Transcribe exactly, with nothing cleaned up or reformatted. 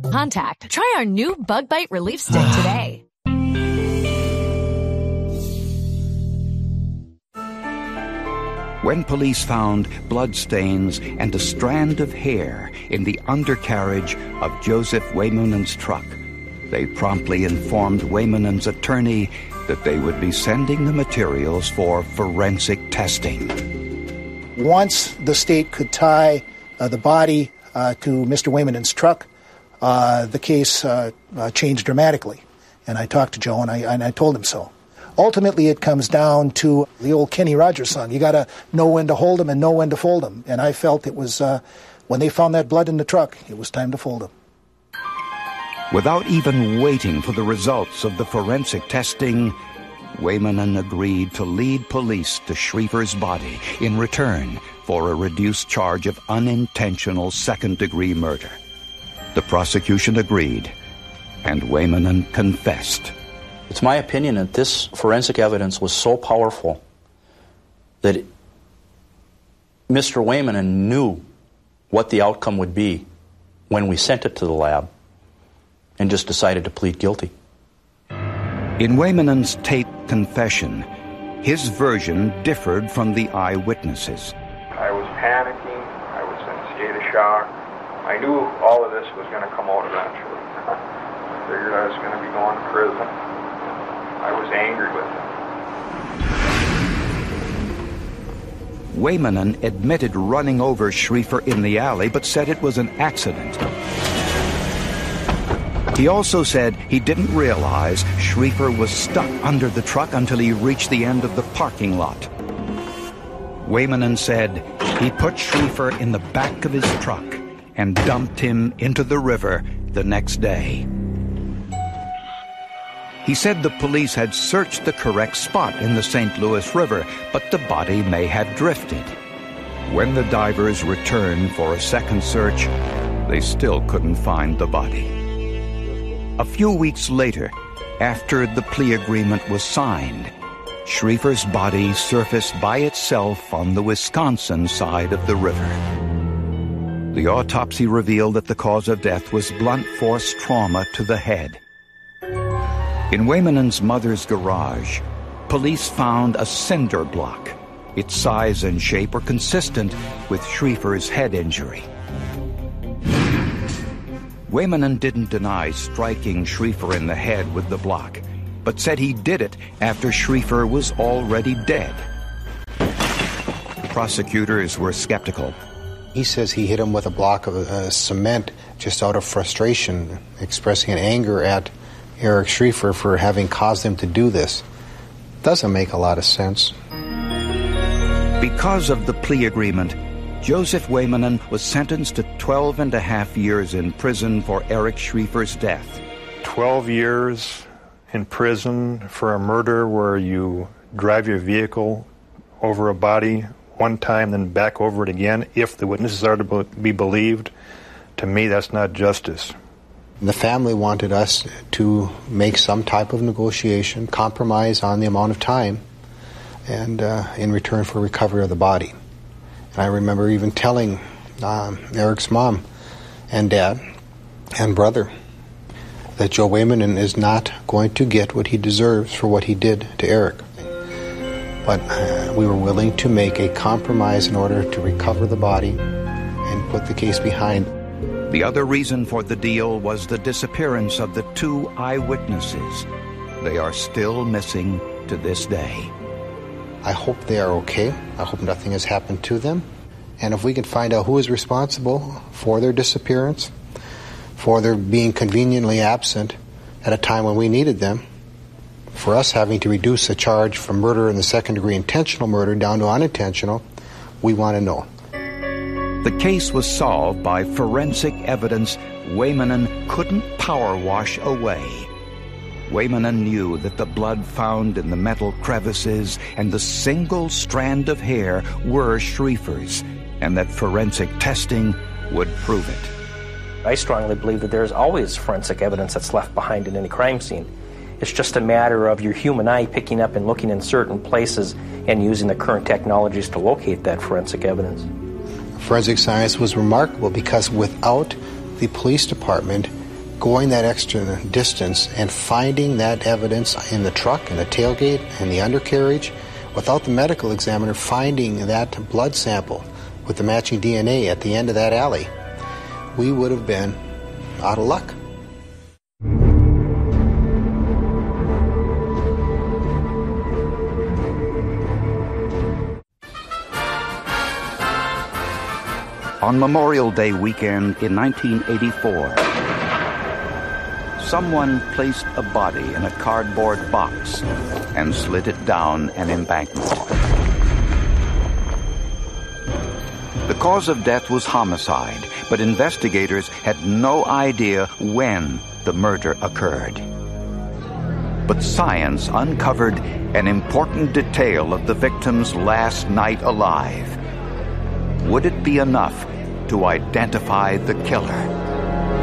Contact. Try our new Bug Bite Relief Stick today. When police found bloodstains and a strand of hair in the undercarriage of Joseph Waymanen's truck, they promptly informed Waymanen's attorney that they would be sending the materials for forensic testing. Once the state could tie uh, the body uh, to Mister Waymanen's truck, uh, the case uh, uh, changed dramatically. And I talked to Joe, and I, and I told him so. Ultimately, it comes down to the old Kenny Rogers song. You got to know when to hold them and know when to fold them. And I felt it was, uh, when they found that blood in the truck, it was time to fold them. Without even waiting for the results of the forensic testing, Waymanen agreed to lead police to Schriefer's body in return for a reduced charge of unintentional second-degree murder. The prosecution agreed, and Waymanen confessed. It's my opinion that this forensic evidence was so powerful that it, Mister Waymanen knew what the outcome would be when we sent it to the lab and just decided to plead guilty. In Waymanen's taped confession, his version differed from the eyewitnesses. I was panicking. I was in a state of shock. I knew all of this was going to come out eventually. I figured I was going to be going to prison. I was angry with him. Waymanen admitted running over Schriefer in the alley, but said it was an accident. He also said he didn't realize Schriefer was stuck under the truck until he reached the end of the parking lot. Waymanen said he put Schriefer in the back of his truck and dumped him into the river the next day. He said the police had searched the correct spot in the Saint Louis River, but the body may have drifted. When the divers returned for a second search, they still couldn't find the body. A few weeks later, after the plea agreement was signed, Schriefer's body surfaced by itself on the Wisconsin side of the river. The autopsy revealed that the cause of death was blunt force trauma to the head. In Waymanen's mother's garage, police found a cinder block. Its size and shape were consistent with Schriefer's head injury. Waymanen didn't deny striking Schriefer in the head with the block, but said he did it after Schriefer was already dead. Prosecutors were skeptical. He says he hit him with a block of uh, cement just out of frustration, expressing an anger at Eric Schriefer for having caused him to do this. Doesn't make a lot of sense. Because of the plea agreement, Joseph Waymanen was sentenced to twelve and a half years in prison for Eric Schriefer's death. twelve years in prison for a murder where you drive your vehicle over a body one time, then back over it again, if the witnesses are to be believed. To me, that's not justice. The family wanted us to make some type of negotiation, compromise on the amount of time, and uh, in return for recovery of the body. And I remember even telling um, Eric's mom and dad and brother that Joe Waymanen is not going to get what he deserves for what he did to Eric. But uh, we were willing to make a compromise in order to recover the body and put the case behind. The other reason for the deal was the disappearance of the two eyewitnesses. They are still missing to this day. I hope they are okay. I hope nothing has happened to them. And if we can find out who is responsible for their disappearance, for their being conveniently absent at a time when we needed them, for us having to reduce the charge from murder in the second degree intentional murder down to unintentional, we want to know. The case was solved by forensic evidence Waymanen couldn't power wash away. Waymanen knew that the blood found in the metal crevices and the single strand of hair were Schriefer's, and that forensic testing would prove it. I strongly believe that there's always forensic evidence that's left behind in any crime scene. It's just a matter of your human eye picking up and looking in certain places and using the current technologies to locate that forensic evidence. Forensic science was remarkable because without the police department going that extra distance and finding that evidence in the truck, in the tailgate, in the undercarriage, without the medical examiner finding that blood sample with the matching D N A at the end of that alley, we would have been out of luck. On Memorial Day weekend in nineteen eighty-four, someone placed a body in a cardboard box and slid it down an embankment. The cause of death was homicide, but investigators had no idea when the murder occurred. But science uncovered an important detail of the victim's last night alive. Would it be enough to identify the killer?